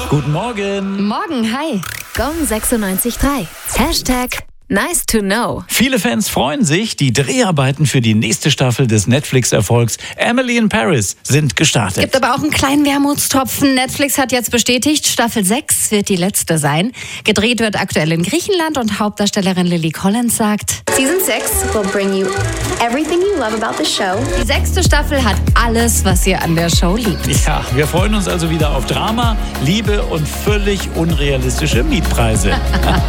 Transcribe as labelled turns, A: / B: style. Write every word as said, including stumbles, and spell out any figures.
A: Guten Morgen.
B: Morgen, hi.
C: Gong sechsundneunzig Komma drei. Hashtag nice to know.
A: Viele Fans freuen sich, die Dreharbeiten für die nächste Staffel des Netflix-Erfolgs Emily in Paris sind gestartet.
B: Gibt aber auch einen kleinen Wermutstropfen. Netflix hat jetzt bestätigt, Staffel sechs wird die letzte sein. Gedreht wird aktuell in Griechenland und Hauptdarstellerin Lily Collins sagt:
D: Season six will bring you everything you love about the show.
B: Die sechste Staffel hat alles, was ihr an der Show liebt.
A: Ja, wir freuen uns also wieder auf Drama, Liebe und völlig unrealistische Mietpreise.